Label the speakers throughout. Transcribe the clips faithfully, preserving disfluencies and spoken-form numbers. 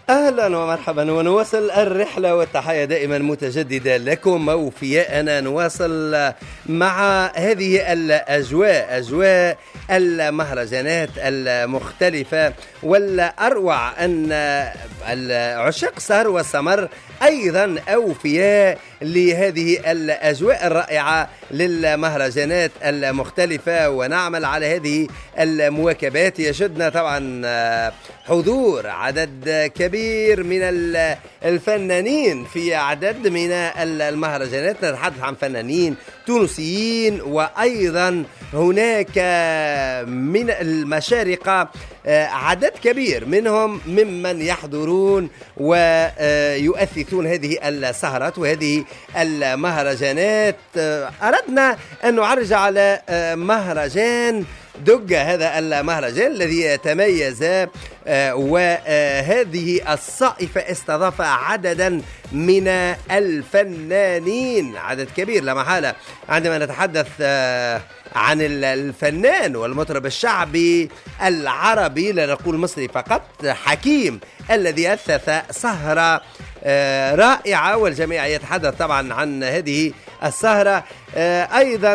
Speaker 1: أهلا ومرحبا، ونواصل الرحلة والتحية دائما متجددة لكم وفياءنا. نواصل مع هذه الأجواء، أجواء المهرجانات المختلفة، والأروع أن عشاق السهر والسمر أيضا أوفياء لهذه الأجواء الرائعة للمهرجانات المختلفة، ونعمل على هذه المواكبات. يشدنا طبعا حضور عدد كبير من الفنانين في عدد من المهرجانات. نتحدث عن فنانين تونسيين، وأيضا هناك من المشارقة عدد كبير منهم ممن يحضرون ويؤثثون هذه السهرات وهذه المهرجانات. أردنا أن نعرج على مهرجان دقة، هذا المهرجان الذي يتميز وهذه الصائفة استضاف عددا من الفنانين، عدد كبير لا محالة. عندما نتحدث عن الفنان والمطرب الشعبي العربي، لا نقول مصري فقط، حكيم الذي أثث سهرة رائعة، والجميع يتحدث طبعا عن هذه السهرة. أيضا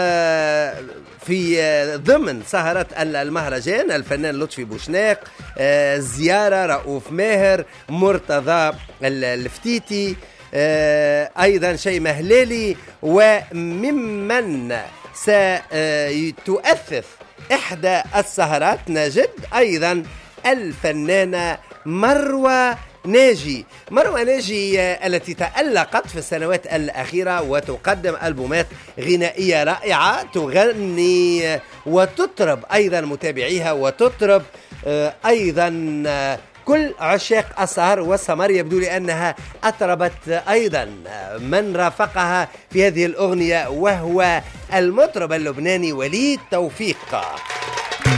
Speaker 1: في ضمن سهرة المهرجان الفنان لطفي بوشناق، زيارة رؤوف ماهر، مرتضى الفتيتي، أيضا شيماء هلالي. وممن ستؤثث إحدى السهرات نجد أيضا الفنانة مروى ناجي. مروى ناجي التي تألقت في السنوات الأخيرة وتقدم ألبومات غنائية رائعة، تغني وتطرب أيضا متابعيها، وتطرب أيضا كل عشاق السهر والسمر. يبدو لي أنها أطربت أيضا من رافقها في هذه الأغنية، وهو المطرب اللبناني وليد توفيق.